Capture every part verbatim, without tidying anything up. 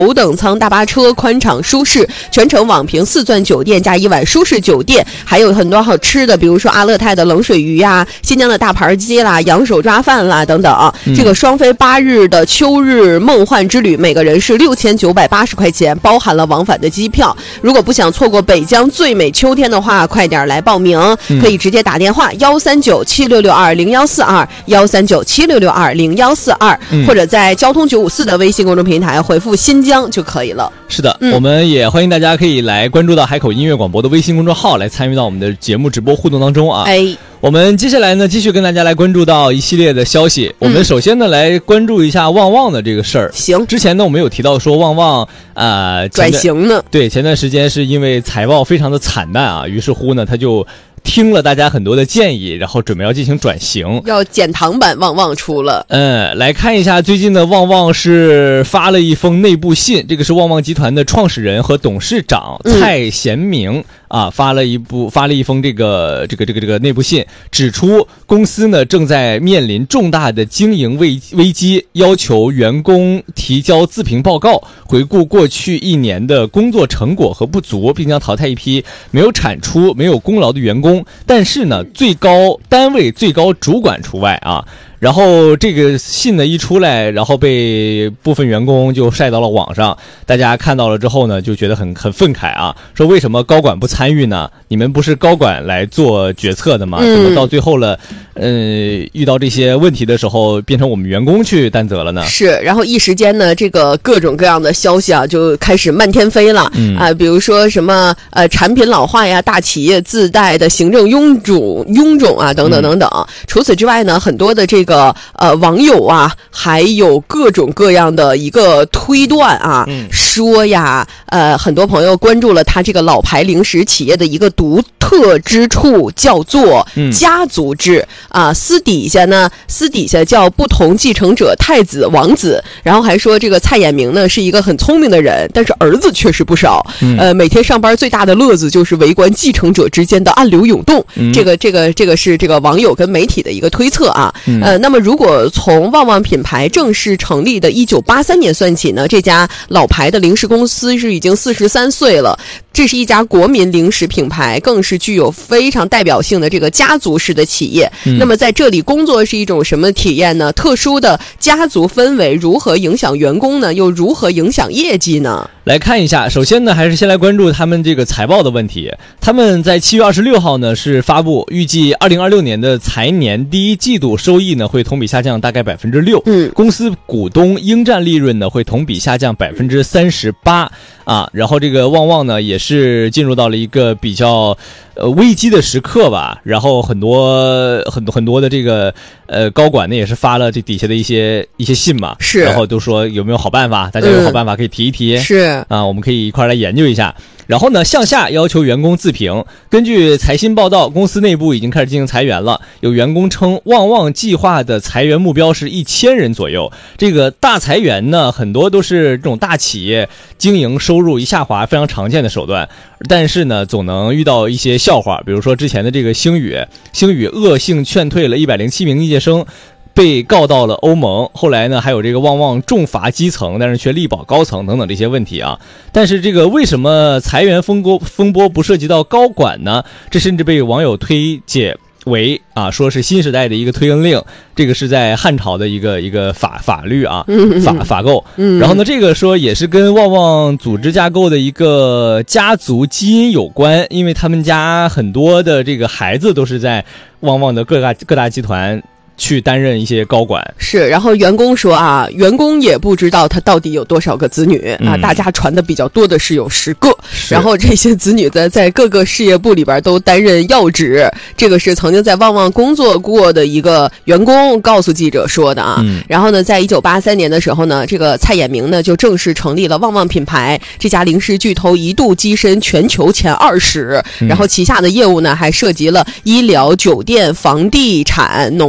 头等舱大巴车，宽敞舒适，全程网评四钻酒店加一晚舒适酒店，还有很多好吃的，比如说阿勒泰的冷水鱼呀、新疆的大盘鸡啦、羊手抓饭啦等等。嗯、这个双飞八日的秋日梦幻之旅，每个人是六千九百八十块钱，包含了往返的机票。如果不想错过北疆最美秋天的话，快点来报名，嗯、可以直接打电话幺三九七六六二零幺四二幺三九七六六二零幺四二，或者在交通九五四的微信公众平台回复新疆就可以了。 是的、嗯、我们也欢迎大家可以来关注到海口音乐广播的微信公众号，来参与到我们的节目直播互动当中啊。 哎， 我们接下来呢继续跟大家来关注到一系列的消息。我们首先呢、嗯、来关注一下旺旺的这个事儿。 行， 之前呢我们有提到说旺旺呃转型呢， 对，前段时间是因为财报非常的惨淡啊，于是乎呢他就听了大家很多的建议，然后准备要进行转型， 要减糖版旺旺出了。 嗯，来看一下最近的旺旺是发了一封内部信，这个是旺旺集团的创始人和董事长蔡贤明、嗯、啊发了一部发了一封这个这个这个这个内部信，指出公司呢正在面临重大的经营危危机，要求员工提交自评报告，回顾过去一年的工作成果和不足，并将淘汰一批没有产出、没有功劳的员工。但是呢，最高单位最高主管除外啊。然后这个信呢一出来，然后被部分员工就晒到了网上，大家看到了之后呢，就觉得很很愤慨啊，说为什么高管不参与呢？你们不是高管来做决策的吗？怎么到最后了，呃，遇到这些问题的时候，变成我们员工去担责了呢？ 是，然后一时间呢，这个各种各样的消息啊，就开始漫天飞了。嗯啊，比如说什么呃产品老化呀，大企业自带的行政臃肿臃肿啊，等等等等。嗯、除此之外呢，很多的这个。个呃网友啊，还有各种各样的一个推断啊，嗯、说呀，呃，很多朋友关注了他这个老牌零食企业的一个独特之处，叫做家族制、嗯、啊。私底下呢，私底下叫不同继承者太子王子，然后还说这个蔡衍明呢是一个很聪明的人，但是儿子确实不少。嗯、呃，每天上班最大的乐子就是围观继承者之间的暗流涌动。嗯、这个这个这个是这个网友跟媒体的一个推测啊。嗯、呃。那么，如果从旺旺品牌正式成立的一九八三年算起呢，这家老牌的零食公司是已经四十三岁了。这是一家国民零食品牌，更是具有非常代表性的这个家族式的企业。嗯、那么在这里工作是一种什么体验呢？特殊的家族氛围如何影响员工呢？又如何影响业绩呢？ 来看一下，首先呢，还是先来关注他们这个财报的问题。他们在七月二十六号呢是发布，预计二零二六年的财年第一季度收益呢会同比下降大概百分之六，嗯，公司股东应占利润呢会同比下降百分之三十八啊。然后这个旺旺呢也是进入到了一个比较呃危机的时刻吧。然后很多很多很多的这个呃高管呢也是发了这底下的一些一些信嘛， 是， 然后都说有没有好办法，大家有好办法可以提一提， 嗯、是啊，我们可以一块来研究一下。然后呢，向下要求员工自评。根据财新报道，公司内部已经开始进行裁员了。有员工称，旺旺计划的裁员目标是一千人左右。这个大裁员呢，很多都是这种大企业经营收入一下滑非常常见的手段。但是呢，总能遇到一些笑话，比如说之前的这个星宇，星宇恶性劝退了一百零七名应届生。被告到了欧盟，后来呢还有这个旺旺重罚基层，但是却力保高层等等这些问题啊。但是这个为什么裁员风波风波不涉及到高管呢？这甚至被网友推解为啊，说是新时代的一个推恩令，这个是在汉朝的一个一个法法律啊，法法构。然后呢，这个说也是跟旺旺组织架构的一个家族基因有关，因为他们家很多的这个孩子都是在旺旺的各大各大集团去担任一些高管。 是，然后员工说啊，员工也不知道他到底有多少个子女、嗯、啊，大家传的比较多的是有十个，然后这些子女在在各个事业部里边都担任要职，这个是曾经在旺旺工作过的一个员工告诉记者说的啊。嗯、然后呢，在一九八三年的时候呢，这个蔡衍明呢就正式成立了旺旺品牌，这家零食巨头一度跻身全球前二十、嗯，然后旗下的业务呢还涉及了医疗、酒店、房地产、农业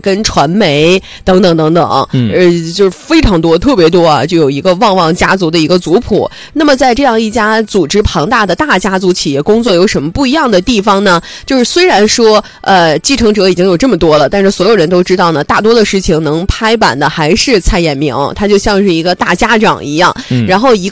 跟传媒等等等等， 嗯， 呃，就是非常多，特别多啊，就有一个旺旺家族的一个族谱。那么在这样一家组织庞大的大家族企业工作有什么不一样的地方呢？就是虽然说呃继承者已经有这么多了，但是所有人都知道呢，大多的事情能拍板的还是蔡衍明，他就像是一个大家长一样， 嗯， 然后一